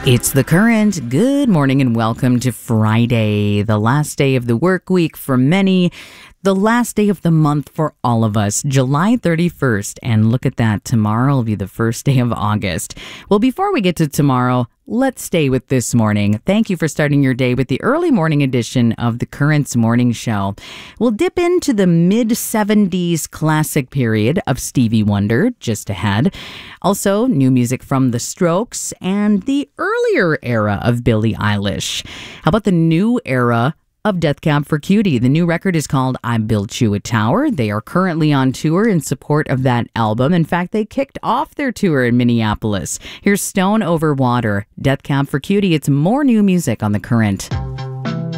It's The Current. Good morning and welcome to Friday, the last day of the work week for many, the last day of the month for all of us, July 31st. And look at that, tomorrow will be the first day of August. Well, before we get to tomorrow, let's stay with this morning. Thank you for starting your day with the early morning edition of The Current's Morning Show. We'll dip into the mid-70s classic period of Stevie Wonder just ahead. Also, new music from The Strokes and the earlier era of Billie Eilish. How about the new era of Death Cab for Cutie? The new record is called I Built You a Tower. They are currently on tour in support of that album. In fact, they kicked off their tour in Minneapolis. Here's Stone Over Water, Death Cab for Cutie. It's more new music on The Current.